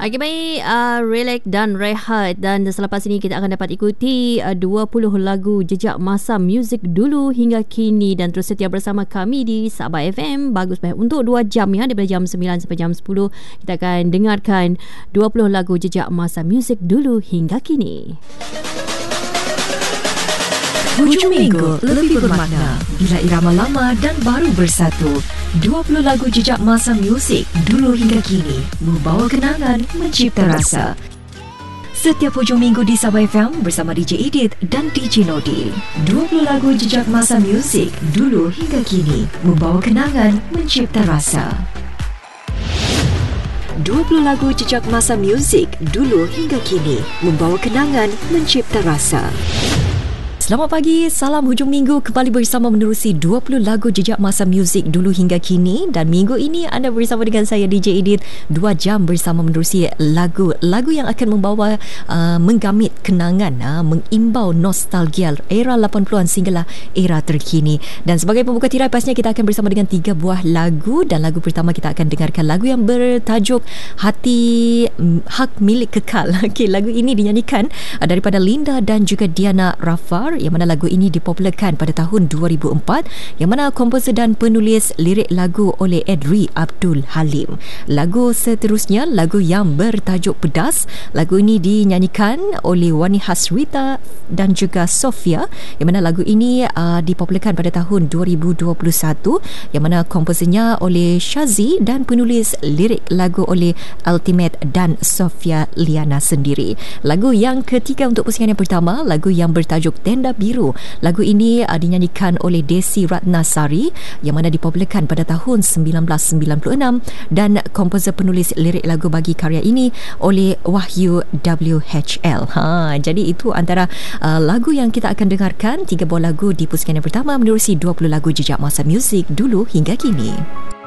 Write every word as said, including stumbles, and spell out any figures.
Okey, baik, uh, relax dan rehat, dan selepas ini kita akan dapat ikuti uh, dua puluh lagu jejak masa muzik dulu hingga kini, dan terus setia bersama kami di Sabah F M. Bagus baik untuk dua jam ya, daripada jam sembilan sampai jam sepuluh kita akan dengarkan dua puluh lagu jejak masa muzik dulu hingga kini. Hujung minggu lebih bermakna bila irama lama dan baru bersatu. dua puluh lagu jejak masa muzik dulu hingga kini membawa kenangan, mencipta rasa. Setiap hujung minggu di Sabah F M bersama D J Edith dan D J Nodil. dua puluh lagu jejak masa muzik dulu hingga kini membawa kenangan, mencipta rasa. dua puluh lagu jejak masa muzik dulu hingga kini membawa kenangan, mencipta rasa. Selamat pagi, salam hujung minggu, kembali bersama menerusi dua puluh lagu jejak masa muzik dulu hingga kini. Dan minggu ini anda bersama dengan saya D J Edith, dua jam bersama menerusi lagu-lagu yang akan membawa uh, menggamit kenangan, uh, mengimbau nostalgia era lapan puluhan sehinggalah era terkini. Dan sebagai pembuka tirai, pastinya kita akan bersama dengan tiga buah lagu. Dan lagu pertama kita akan dengarkan lagu yang bertajuk Hati Hak Milik Kekal. Okey, lagu ini dinyanyikan uh, daripada Linda dan juga Diana Rafar, yang mana lagu ini dipopularkan pada tahun dua ribu empat, yang mana komposer dan penulis lirik lagu oleh Edri Abdul Halim. Lagu seterusnya, lagu yang bertajuk Pedas. Lagu ini dinyanyikan oleh Wani Hasrita dan juga Sofia, yang mana lagu ini uh, dipopularkan pada tahun dua ribu dua puluh satu, yang mana komposernya oleh Shazi dan penulis lirik lagu oleh Ultimate dan Sofia Liana sendiri. Lagu yang ketiga untuk pusingan yang pertama, lagu yang bertajuk Tenda Biru. Lagu ini uh, dinyanyikan oleh Desi Ratnasari, yang mana dipopularkan pada tahun sembilan belas sembilan puluh enam, dan komposer penulis lirik lagu bagi karya ini oleh Wahyu W H L. Ha, jadi itu antara uh, lagu yang kita akan dengarkan, tiga buah lagu di pusingan yang pertama menerusi dua puluh lagu jejak masa muzik dulu hingga kini.